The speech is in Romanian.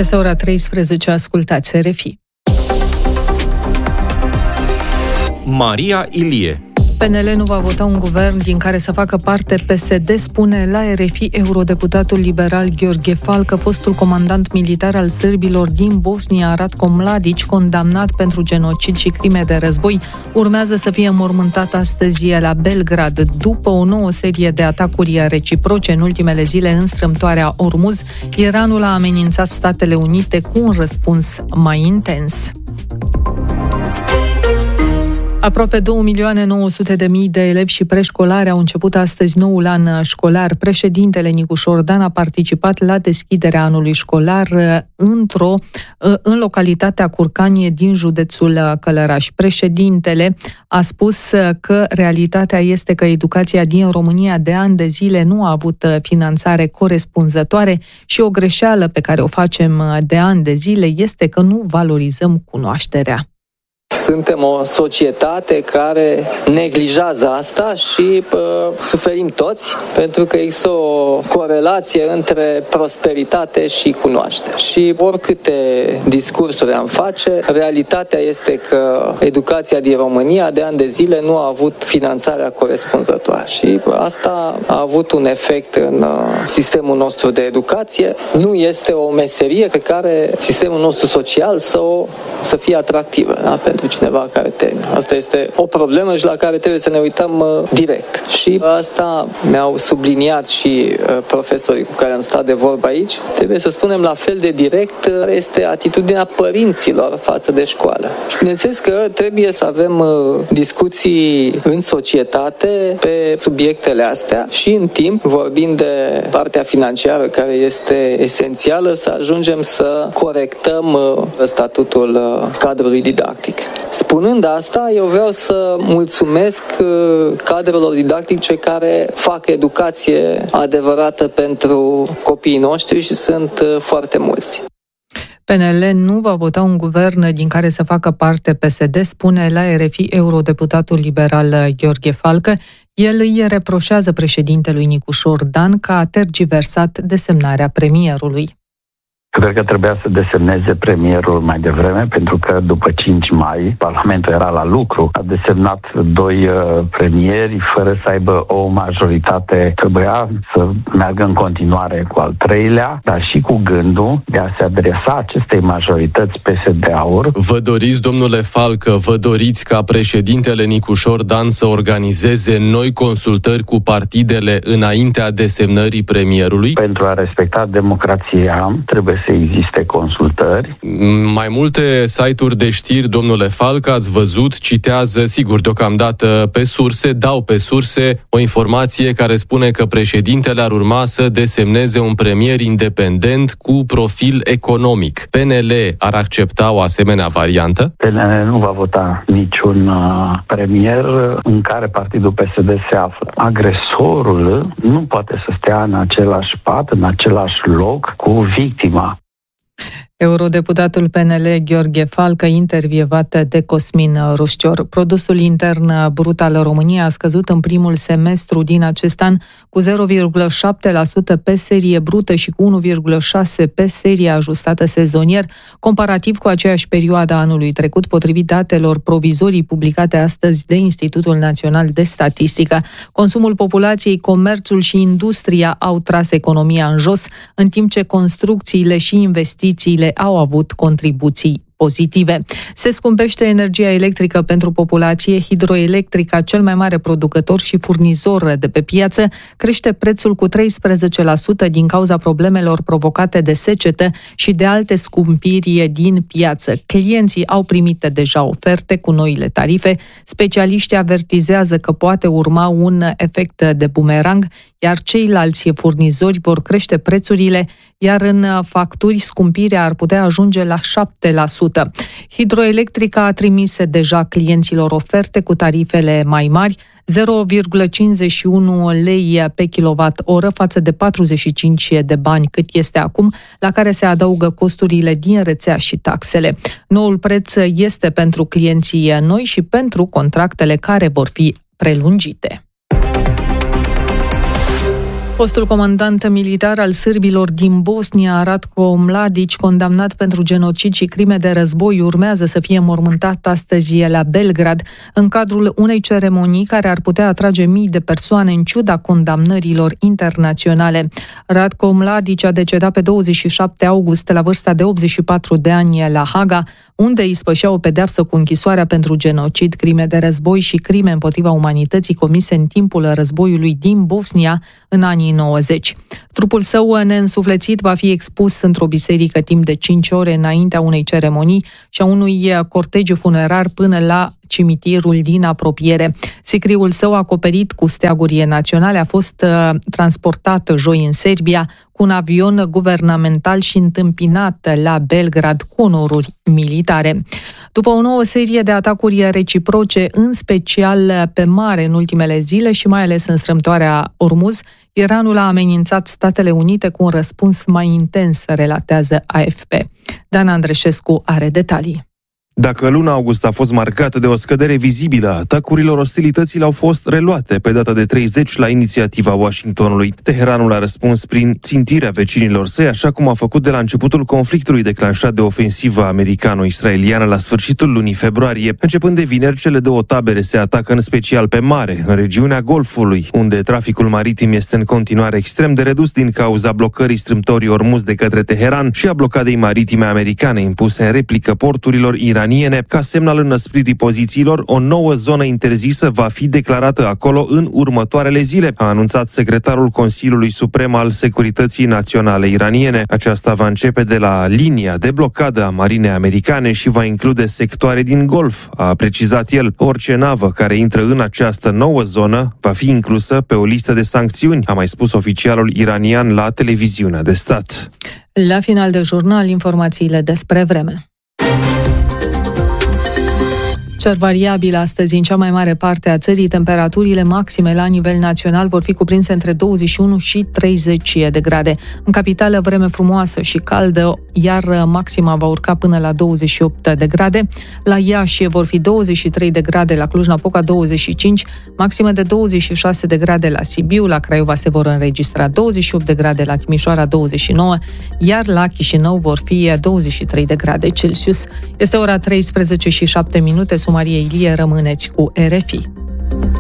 Este ora 13, ascultați RFI. Maria Ilie. PNL nu va vota un guvern din care să facă parte PSD, spune la RFI eurodeputatul liberal Gheorghe Falcă, fostul comandant militar al sârbilor din Bosnia, Ratko Mladic, condamnat pentru genocid și crime de război, urmează să fie înmormântat astăzi la Belgrad. După o nouă serie de atacuri reciproce în ultimele zile în strâmtoarea Ormuz, Iranul a amenințat Statele Unite cu un răspuns mai intens. Aproape 2.900.000 de elevi și preșcolari au început astăzi noul an școlar. Președintele Nicu Șordan a participat la deschiderea anului școlar în localitatea Curcanie din județul Călăraș. Președintele a spus că realitatea este că educația din România de ani de zile nu a avut finanțare corespunzătoare și o greșeală pe care o facem de ani de zile este că nu valorizăm cunoașterea. Suntem o societate care neglijează asta și suferim toți, pentru că există o corelație între prosperitate și cunoaștere. Și oricâte discursuri am face, realitatea este că educația din România de ani de zile nu a avut finanțarea corespunzătoare. Și asta a avut un efect în sistemul nostru de educație. Nu este o meserie pe care sistemul nostru social să fie atractivă, da? Pentru cineva care termină. Asta este o problemă și la care trebuie să ne uităm direct. Și asta mi-au subliniat și profesorii cu care am stat de vorbă aici. Trebuie să spunem la fel de direct este atitudinea părinților față de școală. Și bineînțeles că trebuie să avem discuții în societate pe subiectele astea și în timp, vorbind de partea financiară care este esențială, să ajungem să corectăm statutul cadrului didactic. Spunând asta, eu vreau să mulțumesc cadrelor didactice care fac educație adevărată pentru copiii noștri și sunt foarte mulți. PNL nu va vota un guvern din care să facă parte PSD, spune la RFI eurodeputatul liberal Gheorghe Falcă. El îi reproșează președintelui Nicu Șordan că a tergiversat desemnarea premierului. Cred că trebuia să desemneze premierul mai devreme, pentru că după 5 mai, Parlamentul era la lucru. A desemnat 2 premieri fără să aibă o majoritate. Trebuia să meargă în continuare cu al 3-lea, dar și cu gândul de a se adresa acestei majorități PSD-aur. Vă doriți, domnule Falcă, vă doriți ca președintele Nicu Șordan să organizeze noi consultări cu partidele înaintea desemnării premierului? Pentru a respecta democrația, trebuie să existe consultări. Mai multe site-uri de știri, domnule Falcă, ați văzut, citează, sigur, deocamdată pe surse, dau pe surse o informație care spune că președintele ar urma să desemneze un premier independent cu profil economic. PNL ar accepta o asemenea variantă? PNL nu va vota niciun premier în care partidul PSD se află. Agresorul nu poate să stea în același pat, în același loc cu victima. Eurodeputatul PNL Gheorghe Falcă, intervievat de Cosmin Ruscior. Produsul intern brut al României a scăzut în primul semestru din acest an cu 0,7% pe serie brută și cu 1,6% pe serie ajustată sezonier, comparativ cu aceeași perioadă anului trecut, potrivit datelor provizorii publicate astăzi de Institutul Național de Statistică. Consumul populației, comerțul și industria au tras economia în jos, în timp ce construcțiile și investițiile au avut contribuții pozitive. Se scumpește energia electrică pentru populație. Hidroelectrica, cel mai mare producător și furnizor de pe piață, crește prețul cu 13% din cauza problemelor provocate de secetă și de alte scumpiri din piață. Clienții au primit deja oferte cu noile tarife. Specialiștii avertizează că poate urma un efect de bumerang, iar ceilalți furnizori vor crește prețurile, iar în facturi scumpirea ar putea ajunge la 7%. Hidroelectrica a trimis deja clienților oferte cu tarifele mai mari, 0,51 lei pe kWh față de 45 de bani cât este acum, la care se adaugă costurile din rețea și taxele. Noul preț este pentru clienții noi și pentru contractele care vor fi prelungite. Fostul comandant militar al sârbilor din Bosnia, Ratko Mladic, condamnat pentru genocid și crime de război, urmează să fie mormântat astăzi la Belgrad, în cadrul unei ceremonii care ar putea atrage mii de persoane în ciuda condamnărilor internaționale. Ratko Mladic a decedat pe 27 august la vârsta de 84 de ani la Haga, unde îi spășea o pedeapsă cu închisoarea pentru genocid, crime de război și crime împotriva umanității comise în timpul războiului din Bosnia în anii 90. Trupul său neînsuflețit va fi expus într-o biserică timp de 5 ore înaintea unei ceremonii și a unui cortegiu funerar până la cimitirul din apropiere. Sicriul său, acoperit cu steaguri naționale, a fost transportat joi în Serbia cu un avion guvernamental și întâmpinat la Belgrad cu onoruri militare. După o nouă serie de atacuri reciproce, în special pe mare în ultimele zile și mai ales în strâmtoarea Ormuz, Iranul a amenințat Statele Unite cu un răspuns mai intens, relatează AFP. Dan Andreșescu are detalii. Dacă luna august a fost marcată de o scădere vizibilă a atacurilor, ostilitățile au fost reluate pe data de 30 la inițiativa Washingtonului. Teheranul a răspuns prin țintirea vecinilor săi, așa cum a făcut de la începutul conflictului declanșat de ofensivă americano-israeliană la sfârșitul lunii februarie. Începând de vineri, cele două tabere se atacă în special pe mare, în regiunea Golfului, unde traficul maritim este în continuare extrem de redus din cauza blocării strâmtorii Ormuz de către Teheran și a blocadei maritime americane impuse în replică porturilor iraniene. Ca semn al înăspririi pozițiilor, o nouă zonă interzisă va fi declarată acolo în următoarele zile, a anunțat secretarul Consiliului Suprem al Securității Naționale iraniene. Aceasta va începe de la linia de blocadă a marinei americane și va include sectoare din Golf, a precizat el. Orice navă care intră în această nouă zonă va fi inclusă pe o listă de sancțiuni, a mai spus oficialul iranian la televiziunea de stat. La final de jurnal, informațiile despre vreme. Cer variabil astăzi în cea mai mare parte a țării. Temperaturile maxime la nivel național vor fi cuprinse între 21 și 30 de grade. În capitală, vreme frumoasă și caldă, iar maxima va urca până la 28 de grade. La Iași vor fi 23 de grade, la Cluj-Napoca 25, maxime de 26 de grade la Sibiu, la Craiova se vor înregistra 28 de grade, la Timișoara 29, iar la Chișinău vor fi 23 de grade Celsius. Este ora 13 și 7 minute. Maria Ilie, rămâneți cu RFI.